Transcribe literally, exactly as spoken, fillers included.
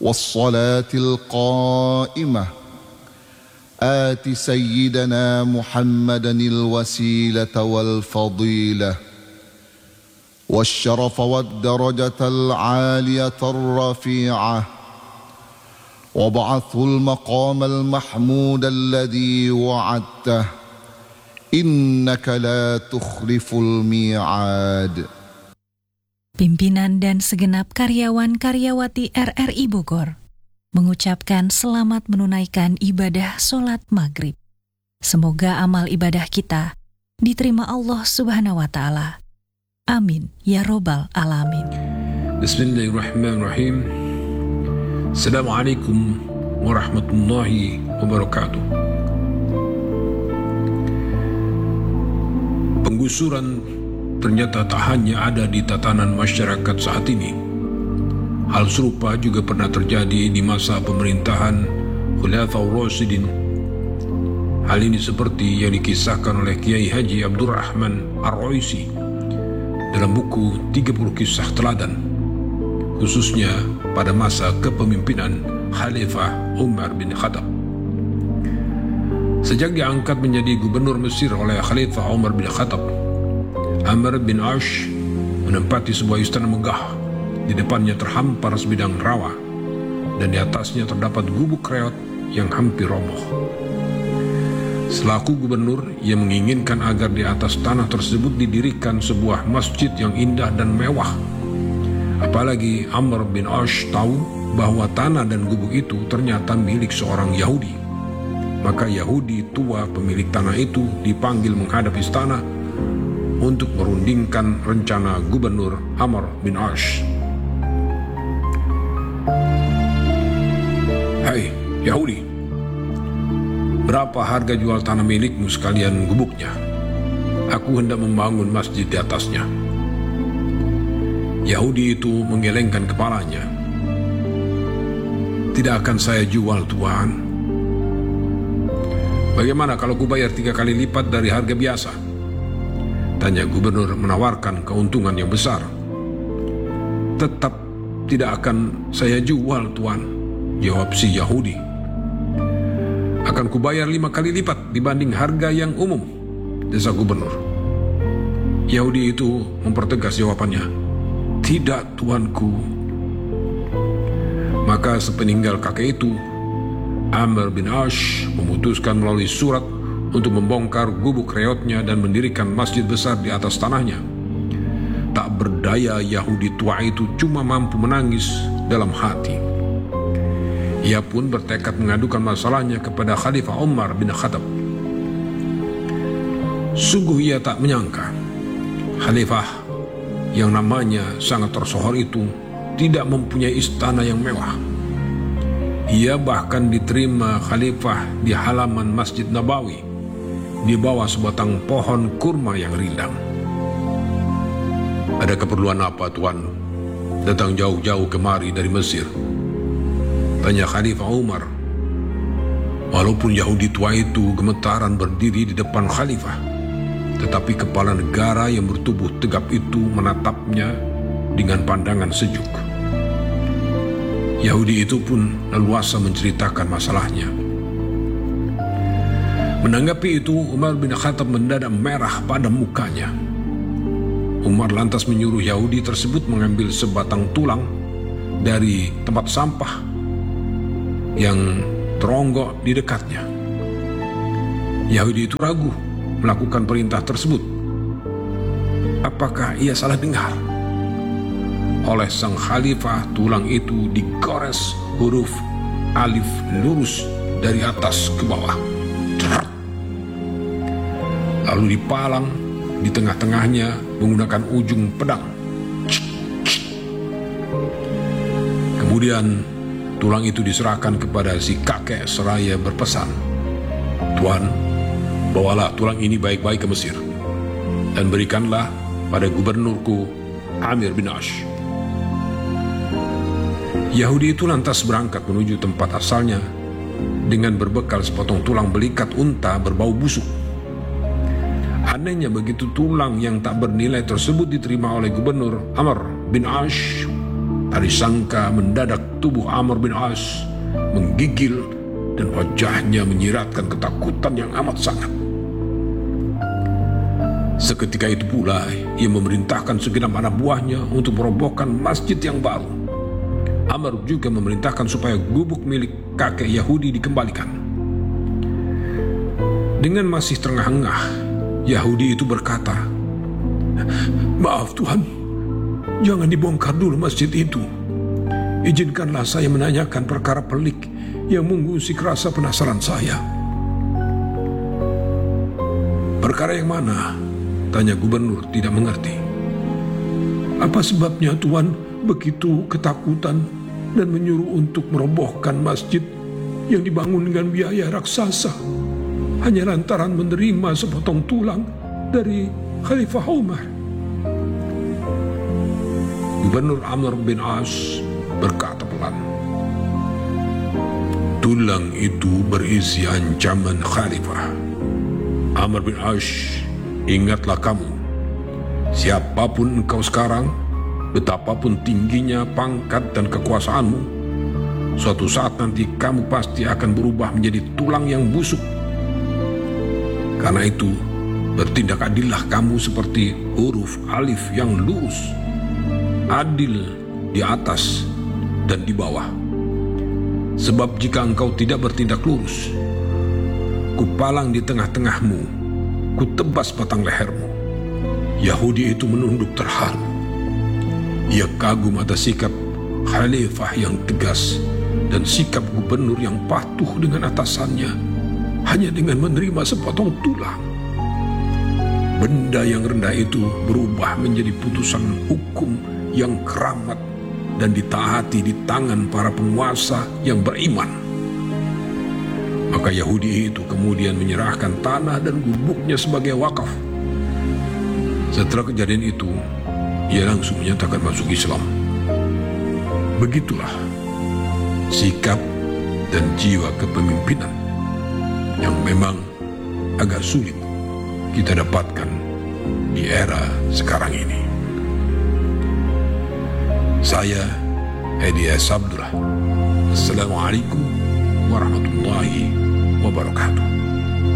والصلاة القائمة آت سيدنا محمدا الوسيلة والفضيلة والشرف والدرجة العالية الرفيعة وابعثه المقام المحمود الذي وعدته إنك لا تخلف الميعاد. Pimpinan dan segenap karyawan-karyawati R R I Bogor mengucapkan selamat menunaikan ibadah sholat maghrib. Semoga amal ibadah kita diterima Allah Subhanahu wa Ta'ala. Amin ya Robbal Alamin. Bismillahirrahmanirrahim. Assalamualaikum warahmatullahi wabarakatuh. Penggusuran ternyata tak hanya ada di tatanan masyarakat saat ini. Hal serupa juga pernah terjadi di masa pemerintahan Khulafaur Rasyidin. Hal ini seperti yang dikisahkan oleh Kiai Haji Abdurrahman Ar-Raisi dalam buku tiga puluh Kisah Teladan, khususnya pada masa kepemimpinan Khalifah Umar bin Khattab. Sejak diangkat menjadi gubernur Mesir oleh Khalifah Umar bin Khattab, Amr bin Ash menempati sebuah istana megah. Di depannya terhampar sebidang rawa, dan di atasnya terdapat gubuk reot yang hampir roboh. Selaku gubernur, ia menginginkan agar di atas tanah tersebut didirikan sebuah masjid yang indah dan mewah. Apalagi Amr bin Ash tahu bahwa tanah dan gubuk itu ternyata milik seorang Yahudi. Maka Yahudi tua pemilik tanah itu dipanggil menghadap istana untuk merundingkan rencana gubernur Amr bin Ash. Hai Yahudi, berapa harga jual tanah milikmu sekalian gubuknya? Aku hendak membangun masjid di atasnya. Yahudi itu menggelengkan kepalanya. Tidak akan saya jual, Tuan. Bagaimana kalau ku bayar tiga kali lipat dari harga biasa? Tanya gubernur menawarkan keuntungan yang besar. Tetap tidak akan saya jual, Tuan, jawab si Yahudi. Akan kubayar lima kali lipat dibanding harga yang umum, desa gubernur. Yahudi itu mempertegas jawabannya. Tidak, tuanku. Maka sepeninggal kakek itu, Amr bin Ash memutuskan melalui surat untuk membongkar gubuk reotnya dan mendirikan masjid besar di atas tanahnya. Tak berdaya, Yahudi tua itu cuma mampu menangis dalam hati. Ia pun bertekad mengadukan masalahnya kepada Khalifah Umar bin Khattab. Sungguh ia tak menyangka Khalifah yang namanya sangat tersohor itu tidak mempunyai istana yang mewah. Ia bahkan diterima Khalifah di halaman Masjid Nabawi di bawah sebatang pohon kurma yang rindang. Ada keperluan apa, Tuan? Datang jauh-jauh kemari dari Mesir? Tanya Khalifah Umar. Walaupun Yahudi tua itu gemetaran berdiri di depan Khalifah, tetapi kepala negara yang bertubuh tegap itu menatapnya dengan pandangan sejuk. Yahudi itu pun leluasa menceritakan masalahnya. Menanggapi itu, Umar bin Khattab mendadak merah pada mukanya. Umar lantas menyuruh Yahudi tersebut mengambil sebatang tulang dari tempat sampah yang teronggok di dekatnya. Yahudi itu ragu melakukan perintah tersebut. Apakah ia salah dengar? Oleh sang khalifah, tulang itu digores huruf alif lurus dari atas ke bawah. Lalu dipalang di tengah-tengahnya menggunakan ujung pedang. Kemudian tulang itu diserahkan kepada si kakek seraya berpesan, Tuan, bawalah tulang ini baik-baik ke Mesir dan berikanlah pada gubernurku Amir bin Ash. Yahudi itu lantas berangkat menuju tempat asalnya dengan berbekal sepotong tulang belikat unta berbau busuk. Anehnya begitu tulang yang tak bernilai tersebut diterima oleh gubernur Amr bin Ash, Tak disangka mendadak tubuh Amr bin As menggigil dan wajahnya menyiratkan ketakutan yang amat sangat. Seketika itu pula ia memerintahkan segenap anak buahnya untuk merobohkan masjid yang baru. Amr juga memerintahkan supaya gubuk milik kakek Yahudi dikembalikan. Dengan masih terengah-engah, Yahudi itu berkata, "Maaf Tuhan, jangan dibongkar dulu masjid itu. Izinkanlah saya menanyakan perkara pelik yang mengusik rasa penasaran saya." "Perkara yang mana?" tanya gubernur tidak mengerti. "Apa sebabnya Tuhan begitu ketakutan dan menyuruh untuk merobohkan masjid yang dibangun dengan biaya raksasa hanya lantaran menerima sepotong tulang dari Khalifah Umar?" Gubernur Amr bin As berkata pelan, "Tulang itu berisi ancaman Khalifah. Amr bin As, ingatlah kamu, siapapun engkau sekarang, betapapun tingginya pangkat dan kekuasaanmu, suatu saat nanti kamu pasti akan berubah menjadi tulang yang busuk. Karena itu, bertindak adillah kamu seperti huruf alif yang lurus, adil di atas dan di bawah. Sebab jika engkau tidak bertindak lurus, kupalang di tengah-tengahmu, kutebas batang lehermu." Yahudi itu menunduk terharu. Ia kagum atas sikap khalifah yang tegas dan sikap gubernur yang patuh dengan atasannya hanya dengan menerima sepotong tulang. Benda yang rendah itu berubah menjadi putusan hukum yang keramat dan ditaati di tangan para penguasa yang beriman. Maka Yahudi itu kemudian menyerahkan tanah dan gubuknya sebagai wakaf. Setelah kejadian itu, ia langsung menyatakan masuk Islam. Begitulah sikap dan jiwa kepemimpinan yang memang agak sulit kita dapatkan di era sekarang ini. Saya Hedi S. Abdullah. Assalamualaikum warahmatullahi wabarakatuh.